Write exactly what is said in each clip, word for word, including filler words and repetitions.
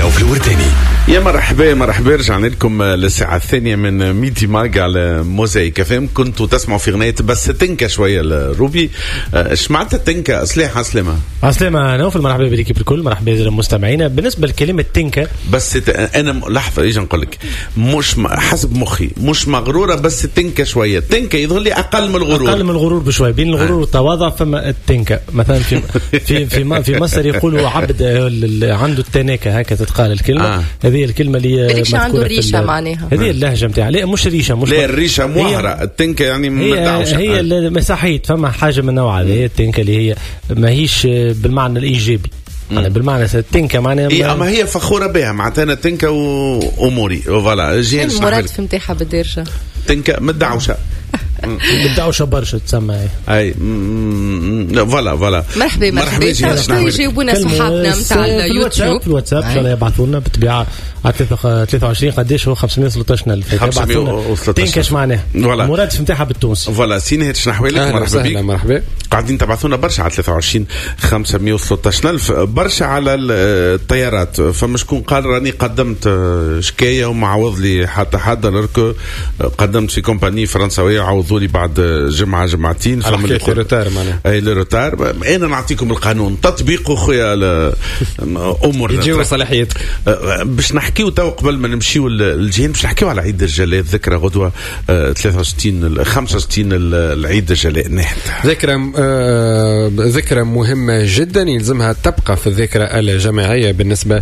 نوف الورداني. يا مرحبا مرحبا، رجعنا لكم للساعة الثانية من ميدي ماج على موزايك فهم. كنتوا تسمعوا في غنية بس تنكا شوية الروبي. اش معناتها التنكا؟ أسلحة سلامة أسلامة نوف، مرحبا بك بالكل، مرحبا للمستمعين. بالنسبة لكلمة تنكا بس ت... أنا لحظة إيش نقول لك، مش م... حسب مخي مش مغرورة، بس تنكا شوية. تنكا يظهر لي أقل من الغرور، أقل من الغرور بشوي. بين الغرور والتواضع فما التنكا. مثلا في في في, في مصر يقولوا عبد عنده التناكة، هكذا تتقال الكلمة. آه. هذه الكلمة اللي عنده الريشة معناها. هذه اللهجة متاعها. لا مش ريشة، مش لا الريشة موهرة. التنكة يعني مدعوشة. هي هي مساحيت، فما حاجة من نوع هذه التنكة اللي هي ما هيش بالمعنى الإيجابي. أنا بالمعنى التنكة معناها إيه، أما هي فخورة بها معناتها تنكة وأموري وفوالا. جين المراد في متاحة بالدرجة تنكة مدعوشة مدعوشة برشا تسمى اي فوالا فوالا. مرحبا مرحبا. شنو يجاوبونا صحابنا نتاع اليوتيوب في الواتساب؟ ان شاء الله يبعثوا لنا بالطبيعه على ثلاثة وعشرين قداش هو خمسمية وثلاثة عشر ألف. يبعثوا لنا تنكش معناها المراد في نتاعها بالتونسي. فوالا سيني شنو احوالك؟ مرحبا بك. مرحبا. قاعدين تبعثونا برشا على ثلاثة وعشرين خمسمية وثلاثة عشر ألف، برشا على الطيارات. فما شكون قال راني قدمت شكايه وما عوض لي حتى حد، لركو قدمت في كومباني فرنسويه عوضوا لي بعد جمعه جمعتين. فما اللي روتار معناها اي الروتار. انا نعطيكم القانون تطبيقه خويا الامور يجيو صلاحيتك. باش نحكيو تو قبل ما نمشيو للجهين، باش نحكيو على عيد الجلاء. ذكرى غدوه ثلاثة وستين خمسة وستين العيد الجلاء نحت. ذكرى آه ذكرى مهمه جدا يلزمها تبقى في الذكرى الجماعيه بالنسبه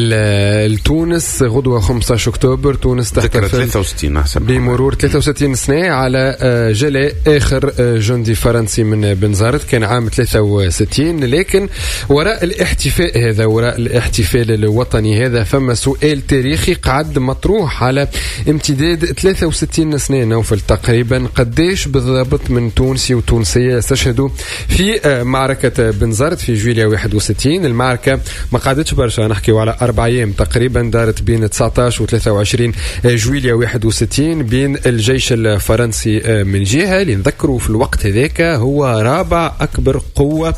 لتونس. غدوه خمسة عشر أكتوبر تونس تحتفل ثلاثة وستين احسن بمرور ثلاثة وستين سنه على جلاء آخر جندي فرنسي من بنزرت. كان عام ثلاثة وستين. لكن وراء الاحتفاء هذا، وراء الاحتفال الوطني هذا، فما سؤال تاريخي قعد مطروح على امتداد ثلاثة وستين سنة نوفل تقريبا. قديش بالضبط من تونسي وتونسية استشهدوا في معركة بنزرت في جويلية واحد وستين؟ المعركة ما قعدتش برشا، نحكيو على أربع أيام تقريبا، دارت بين تسعة عشر و ثلاثة وعشرين جويلية واحد وستين بين الجيش الفرنسي من جهة اللي نذكروا في الوقت هذاك هو رابع أكبر قوة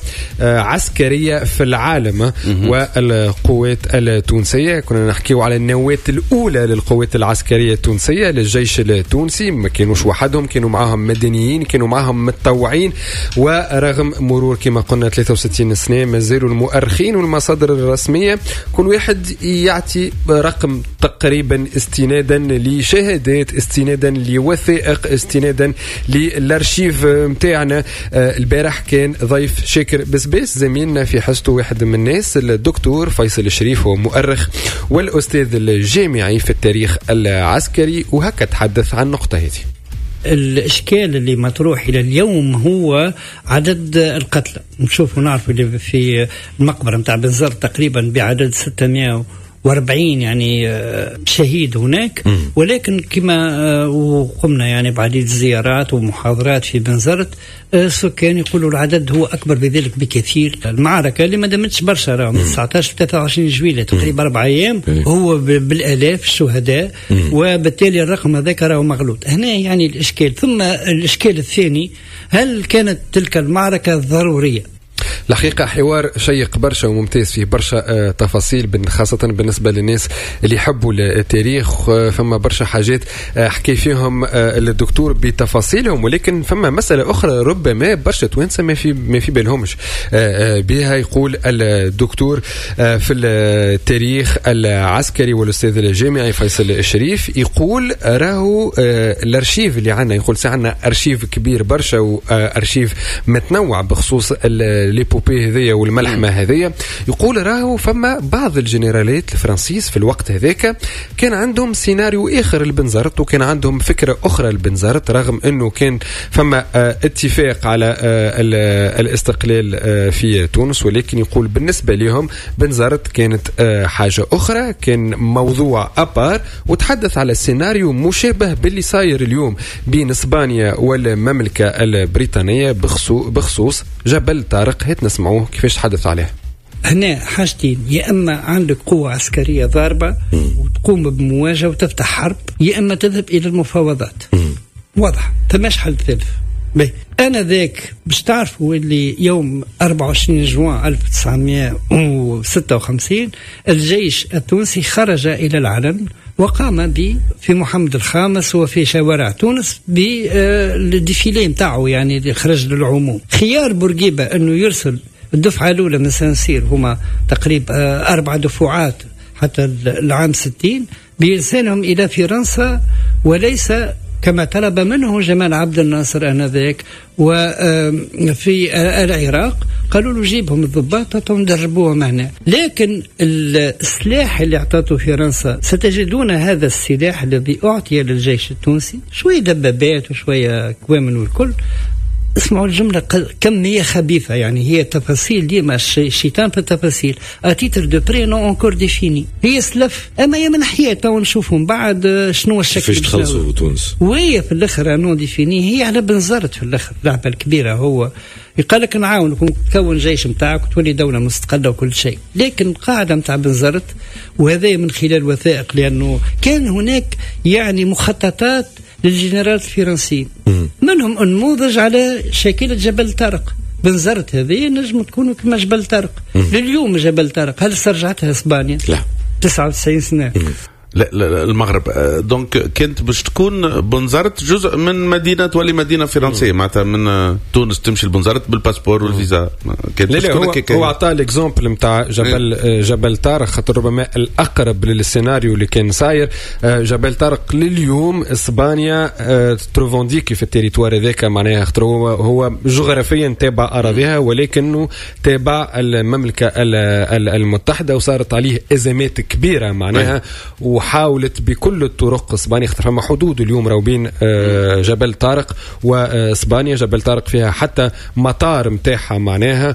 عسكرية في العالم، والقوات التونسية. كنا نحكيو على النواة الأولى للقوات العسكرية التونسية للجيش التونسي. ما كانوش وحدهم، كانوا معهم مدنيين، كانوا معهم متطوعين. ورغم مرور كما قلنا ثلاثة وستين سنة ما زالوا المؤرخين والمصادر الرسمية كل واحد يعطي رقم تقريبا استنادا لشهادات، استنادا لوثائق، استنادا للارشيف متاعنا. البارح كان ضيف شاكر بسباس زميلنا في حصته، واحد من الناس، الدكتور فيصل الشريف، هو مؤرخ والأستاذ الجامعي في التاريخ العسكري، وهكا تحدث عن النقطة هذه. الإشكال اللي مطروح إلى اليوم هو عدد القتلى. نشوف ونعرف اللي في المقبرة متاع بنزرت تقريبا بعدد ستمائة وأربعين يعني شهيد هناك. ولكن كما وقمنا يعني بعديد زيارات ومحاضرات في بنزرت، السكان يقولوا العدد هو أكبر بذلك بكثير. المعركة اللي ما دامتش برشا، راهم تسعة عشر ثلاثة وعشرين جويلة تقريبا أربع أيام، هو بالآلاف الشهداء، وبالتالي الرقم هذاك راهو مغلوط. هنا يعني الإشكال. ثم الإشكال الثاني، هل كانت تلك المعركة ضرورية؟ الحقيقة حوار شيق برشا وممتاز فيه برشا آه تفاصيل، خاصة بالنسبة للناس اللي يحبوا التاريخ. آه فما برشا حاجات آه حكي فيهم آه الدكتور بتفاصيلهم. ولكن فما مسألة أخرى ربما برشا توانسة ما في ما في بالهمش آه آه بها. يقول الدكتور آه في التاريخ العسكري والأستاذ الجامعي فيصل الشريف، يقول راهو آه الأرشيف اللي عنا، يقول سعنا أرشيف كبير برشا وأرشيف متنوع بخصوص ليبوبي هذية والملحمة هذية. يقول راهو فما بعض الجنرالات الفرنسيس في الوقت هذاك كان عندهم سيناريو آخر لبنزرت، وكان عندهم فكرة أخرى لبنزرت، رغم أنه كان فما اه اتفاق على اه الاستقلال اه في تونس. ولكن يقول بالنسبة لهم بنزرت كانت اه حاجة أخرى، كان موضوع أبار، وتحدث على سيناريو مشابه باللي صاير اليوم بين إسبانيا والمملكة البريطانية بخصوص جبل طارق. هات نسمعوه كيفاش تحدث عليه. هنا حاجتين، يا أما عندك قوة عسكرية ضاربة وتقوم بمواجهة وتفتح حرب، يا أما تذهب إلى المفاوضات. واضح، تماش حل ثالث. بي. أنا ذاك باش تعرفوا اللي يوم أربعة وعشرين جوان ألف وتسعمائة وستة وخمسين الجيش التونسي خرج إلى العلن وقام ب في محمد الخامس وفي شوارع تونس بالديفيلي نتاعو، يعني اللي خرج للعموم. خيار بورقيبة أنه يرسل الدفعة الأولى من سنسير، هما تقريبا أربع دفعات حتى العام ستين، بإرسالهم إلى فرنسا وليس كما طلب منه جمال عبد الناصر آنذاك. وفي العراق قالوا له جيبهم الضباط ندربوهم هنا. لكن السلاح اللي اعطته فرنسا ستجدون هذا السلاح الذي أعطي للجيش التونسي، شوية دبابات وشوية كوامن والكل. اسمعوا الجملة كمية خبيثة، يعني هي تفاصيل ديما الشيطان في التفاصيل. أتيتر دو بري نو أنكور ديفيني، هي سلف أما هي من حياة تو نشوفهم بعد شنو الشكل فيش تخلصوا تونس. وهي في الآخر نو ديفيني، هي على بنزرت في الآخر لعبة الكبيرة. هو يقال لك نعاونكم تكون جيش متاعك وتولي دولة مستقلة وكل شيء، لكن القاعدة متاع بنزرت، وهذا من خلال وثائق، لأنه كان هناك يعني مخططات للجنرال الفرنسيين، منهم نموذج على شاكلة جبل طارق. بنزرت هذه نجم تكون كما جبل طارق. لليوم جبل طارق هل استرجعتها اسبانيا؟ لا، تسعة وتسعين سنة. لا, لا المغرب. دونك كنت باش تكون بنزرت جزء من مدينه تولي مدينه فرنسيه، معناتها من تونس تمشي لبنزرت بالباسبور والفيزا. لا لا هو, هو عطى الاكزامبل نتاع جبل إيه؟ جبل طارق خاطر ربما الاقرب للسيناريو اللي كان صاير. جبل طارق لليوم اسبانيا تروفونديكي في التريتوار هذاك، معناها خاطر هو هو جغرافيا تابع اراضيها ولكنه تابع المملكه المتحده، وصارت عليه ازمات كبيره معناها. وحاولت بكل الطرق اسبانيا، خاطر فما حدود اليوم راهو بين جبل طارق واسبانيا. جبل طارق فيها حتى مطار متاعها معناها،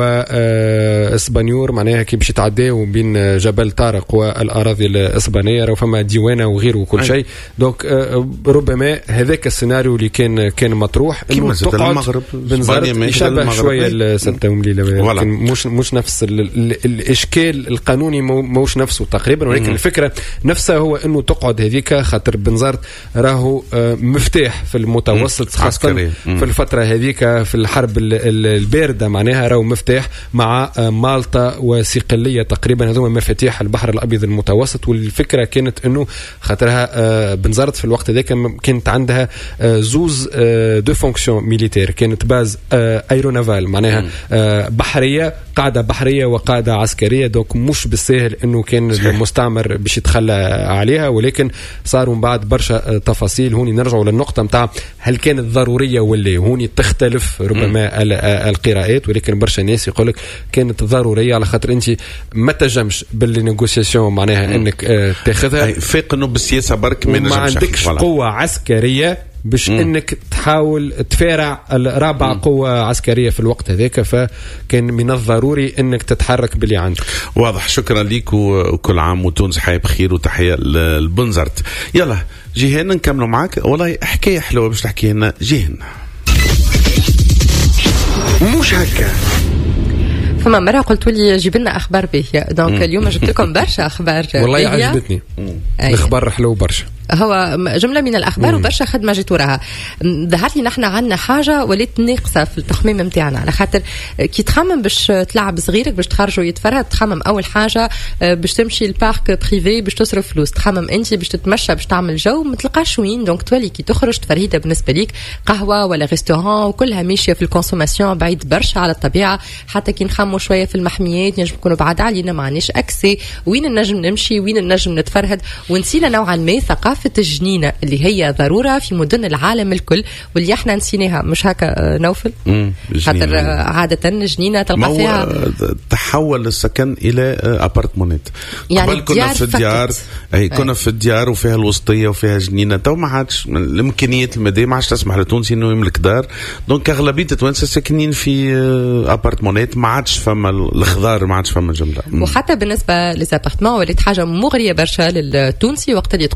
واسبانيور معناها كي باش يتعداو بين جبل طارق والاراضي الاسبانيه راهو فما ديوانه وغيره وكل شيء. دونك ربما هذاك السيناريو اللي كان كان مطروح انه تقعد بنزرت يشبه شويه الستة ومليله، لكن مش مش نفس ال ال الاشكال القانوني، موش نفسه تقريبا، ولكن الفكره نفسها هو انه تقعد هذيك، خاطر بنزرت راهو مفتاح في المتوسط خاصة في الفترة هذيك في الحرب الباردة معناها، راهو مفتاح مع مالطا وصقلية تقريبا، هذوما مفاتيح البحر الابيض المتوسط. والفكرة كانت انه خاطرها بنزرت في الوقت ذاك كانت عندها زوز دو فونكسيون ميليتير، كانت باز ايرونافال معناها بحرية، قاعدة بحرية وقاعدة عسكرية. دوك مش بالسهل انه كان المستعمر باش يتخلى عليها، ولكن صاروا من بعد برشا تفاصيل. هوني نرجعوا للنقطة متاع هل كانت ضرورية ولا، هوني تختلف ربما القراءات، ولكن برشا ناس يقولك كانت ضرورية على خاطر انت ما تجمش بالنيغوسياسيون معناها مم. انك تاخذها فيق انه بالسياسة برك ما عندكش قوة عسكرية باش مم. انك تحاول تفارع الرابع مم. قوة عسكرية في الوقت هذاك، فكان من الضروري انك تتحرك باللي عندك. واضح. شكرا ليك وكل عام وتونس حياة بخير وتحية للبنزرت. يلا جيهان نكملوا معاك، والله حكاية حلوة باش تحكي لنا جيهان. مش هكا فما مرة قلت لي جيب لنا أخبار باهية، دونك اليوم جبت لكم برشا أخبار والله عجبتني الأخبار حلو برشا. هو جملة من الأخبار مم. وبرشا خدمة جيت وراها. ظهرت لي نحن عنا حاجة وليت ناقصة في التخميم متاعنا، على خاطر كي تخمم باش تلعب صغيرك باش تخرجوا يتفرهد، تخمم أول حاجة باش تمشي البارك بريفي باش تصرف فلوس، تخمم أنت باش تتمشى باش تعمل جو ما تلقاش وين. دونك تولي كي تخرج تفرهيدة بالنسبة ليك قهوة ولا ريستوران وكلها ماشية في الكونسوماسيون بعيد برشا على الطبيعة. حتى كي نخموا شوية في المحميات نجم نكونوا بعاد علينا ما عناش أكسي، وين النجم نمشي وين النجم نتفرهد. ونسينا نوعا ما ثقافة الجنينة اللي هي ضرورة في مدن العالم الكل واللي احنا نسيناها، مش هكا نوفل؟ خاطر عادة الجنينة تلقى فيها تحول السكن إلى أبارتمونات. يعني قبل كنا في الديار، هي كنا في الديار وفيها الوسطية وفيها جنينة، تو ما عادش الإمكانيات المادية ما عادش تسمح لتونسي إنه يملك دار. دونك أغلبية التوانسة ساكنين في أبارتمونات، ما عادش فما الخضار، ما عادش فما جملة. وحتى بالنسبة للأبارتمون ولات حاجة مغرية برشا للتونسي وقت اللي تقولوا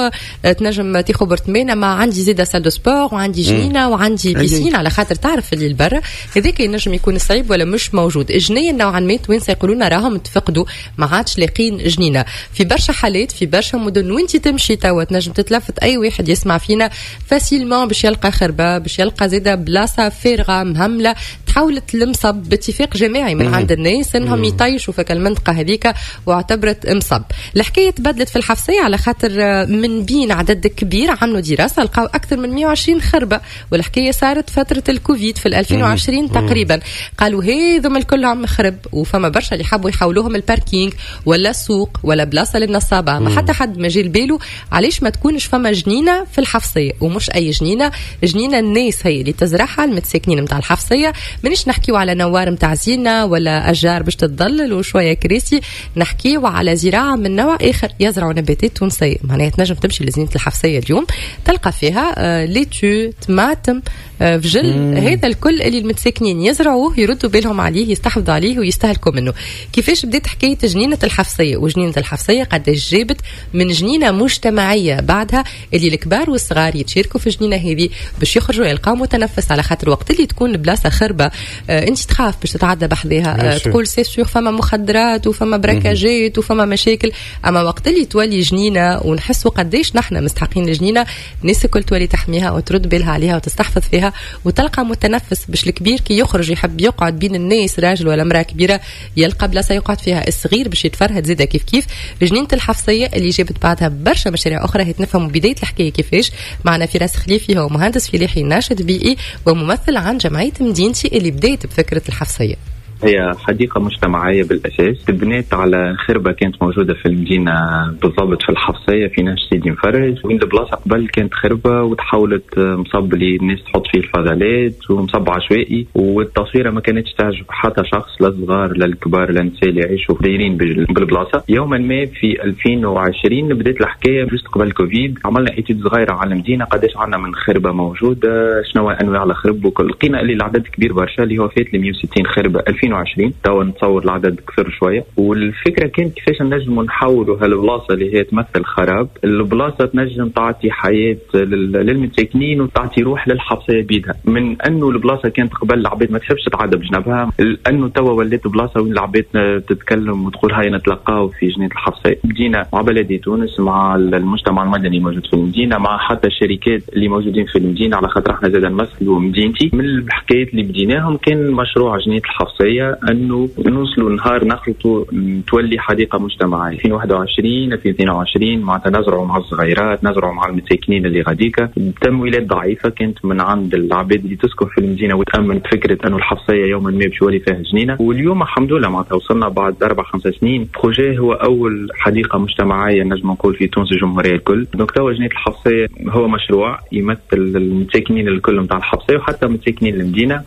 تنجم تاخذ برطمانه ما عندي زياده سال دو سبور وعندي جنينه وعندي بيسين على خاطر تعرف اللي البرة هذاك ينجم يكون صعيب ولا مش موجود. جنيه نوعا ما توينسا يقولون راهم تفقدوا ما عادش لاقين جنينه في برشا حالات في برشا مدن وانت تمشي توا تنجم تتلفت اي واحد يسمع فينا فاسيلمون باش يلقى خربه باش يلقى زاده بلاصه فارغه مهمله تحولت لمصب باتفاق جماعي من عند الناس انهم يطيشوا في المنطقه هذيك واعتبرت مصب. الحكايه تبدلت في الحفصيه على خاطر من بين عدد كبير عملوا دراسه لقاو اكثر من مئة وعشرين خربه والحكايه صارت فتره الكوفيد في ألفين وعشرين تقريبا. قالوا هذم الكل عم خرب وفما برشا اللي حبوا يحولوهم الباركينج ولا سوق ولا بلاصه للنصابه ما حتى حد ما جا باله علاش ما تكونش فما جنينه في الحفصيه ومش اي جنينه جنينه الناس هي اللي تزرعها المتساكنين نتاع الحفصيه. مانيش نحكيو على نوار نتاع زينه ولا اشجار باش تتظلل وشويه كراسي نحكيو على زراعه من نوع اخر يزرعوا نباتات تونسيه. معناها تنجم تمشي لزينه الحفصيه اليوم تلقى فيها آه ليتو طماطم آه فجل هذا الكل اللي المتساكنين يزرعوه يردوا بالهم عليه يستحفظوا عليه ويستهلكوا منه. كيفاش بدات حكايه جنينه الحفصيه وجنينه الحفصيه قداش جابت من جنينه مجتمعيه بعدها اللي الكبار والصغار يتشاركوا في الجنينه هذه باش يخرجوا يلقاو متنفس على خاطر وقت اللي تكون بلاصه خربه آه انت تخاف باش تتعدى بحذاها آه تقول سي سور فما مخدرات وفما براكاجات وفما مشاكل. اما وقت اللي تولي جنينه ونحسوا قداش نحن مستحقين الجنينه الناس الكل تولي تحميها وترد بالها عليها وتستحفظ فيها وتلقى متنفس باش الكبير كي يخرج يحب يقعد بين الناس راجل ولا امراه كبيره يلقى بلاصه يقعد فيها. الصغير باش يتفرهد زيده كيف كيف جنينه الحفصيه اللي جابت بعدها برشا مشاريع اخرى هي نفهموا بدايه الحكايه كيفاش. معنا فراس خليفي هو مهندس فلاحي ناشط بيئي وممثل عن جمعيه مدينتي اللي بدات بفكره الحفصيه. هي حديقة مجتمعية بالأساس تبنيت على خربة كانت موجودة في المدينة بالضبط في الحفصية في ناش سيدي مفرج وين البلاصة قبل كانت خربة وتحولت مصب اللي الناس تحط فيه الفضلات ومصب عشوائي والتصويرة ما كانتش تعجب حتى شخص لا صغار لا الكبار لا النساء اللي يعيشوا دايرين بالبلاصة. يوما ما في ألفين وعشرين بدأت الحكاية جست قبل كوفيد عملنا ايتيود صغيرة على المدينة قداش عندنا من خربة موجودة شنو انواع الخرب وكل لقينا اللي العدد كبير برشا اللي هو فات ل مئة وستين خربة ألفين وعشرين توا نتصور العدد كثر شويه. والفكره كانت كيفاش نجم نحولوا هالبلاصه اللي هي تمثل خراب البلاصه تنجم تعطي حياه للمتساكنين وتعطي روح للحفصيه بيدها. من انه البلاصه كانت قبل العباد ما تحبش تتعدى بجنبها لانه توا ولات بلاصه وين العباد تتكلم وتقول هاي نتلقاو في جنينه الحفصيه. بدينا مع بلديه تونس مع المجتمع المدني موجود في المدينه مع حتى الشركات اللي موجودين في المدينه على خاطر احنا زاد نمثلوا مدينتي. من الحكايات اللي بديناهم كان مشروع جنينه الحفصيه انه نوصلوا نهار نخلطوا تولي حديقه مجتمعيه ألفين وواحد وعشرين ألفين واثنين وعشرين معناتها نزرعوا مع الصغيرات نزرعوا مع المساكنين اللي غاديكا بتمويلات ضعيفه كانت من عند العباد اللي تسكن في المدينه وتامن فكره انه الحفصيه يوما ما باش يولي فيها جنينه. واليوم الحمد لله معناتها وصلنا بعد اربع خمس سنين بروجي هو اول حديقه مجتمعيه نجم نقول في تونس الجمهوريه الكل. دونك توا جنينه الحفصيه هو مشروع يمثل المساكنين الكل نتاع الحفصيه وحتى متساكنين المدينه.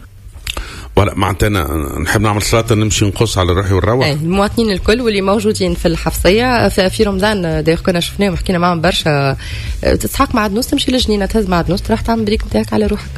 ولا معناتنا نحب نعمل صلاة نمشي نقص على الروح والروح. ايه المواطنين الكل واللي موجودين في الحفصية في رمضان داير كنا شفناهم وحكينا معهم برشا. تسحق مع عدنوس تمشي للجنينة تهز مع عدنوس تروح تعمل بريك نتاعك على روحك.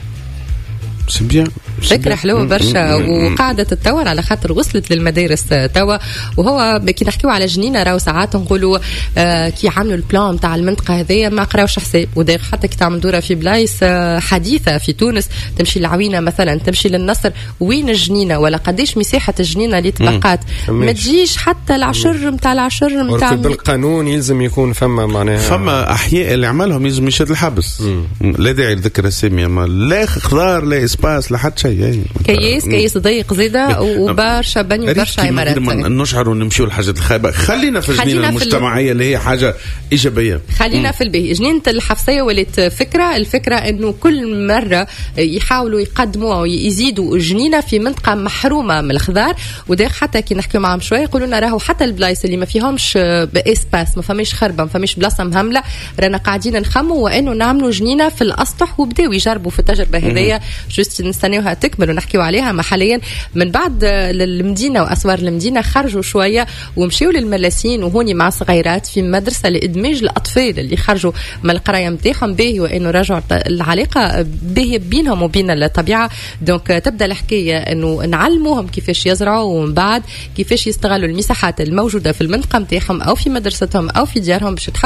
سبيان فكرة حلوة برشا وقاعدة تتطور على خاطر وصلت للمدارس توا. وهو كي نحكيو على جنينة راهو ساعات نقولوا آه كي عملوا البلان تاع المنطقة هذيا ما قراوش حساب وداير حتى كي تعمل دورة في بلايص آه حديثة في تونس تمشي للعوينة مثلا تمشي للنصر وين الجنينة ولا قديش مساحة الجنينة اللي تبقات ما تجيش حتى العشر متاع العشر متاع بالقانون يلزم يكون فما معناها فما أحياء اللي عملهم يلزم يشد الحبس. لا داعي لذكر اسامي ما لا خضار لا اسباس لا حتى شيء. كيس كيس ضيق زيادة وبرشا بني وبرشا عمارات. نشعر ونمشيو الحاجات الخايبة خلينا في الجنينة المجتمعية اللي هي حاجة إيجابية. خلينا مم. في البيه جنينة الحفصية ولات فكرة الفكرة إنه كل مرة يحاولوا يقدموا ويزيدوا جنينة في منطقة محرومة من الخضار. وده حتى كي نحكي معهم شوية يقولوا لنا راهو حتى البلايص اللي ما فيهمش بإسباس ما فماش خربة ما فماش بلاصة مهملة رانا قاعدين نخموا وإنه نعملوا جنينة في الأسطح وبداوا يجربوا في التجربة هذية جست نستناوها تكمل ونحكيوا عليها محليا. من بعد المدينة وأسوار المدينة خرجوا شوية ومشيوا للملاسين وهوني مع صغيرات في مدرسة لإدماج الأطفال اللي خرجوا من القراية متاعهم باهي وإنه رجعوا العلاقة باهي بينهم وبين الطبيعة. دونك تبدأ الحكاية إنه نعلموهم كيفاش يزرعوا ومن بعد كيفاش يستغلوا المساحات الموجودة في المنطقة متاعهم أو في مدرستهم أو في ديارهم باش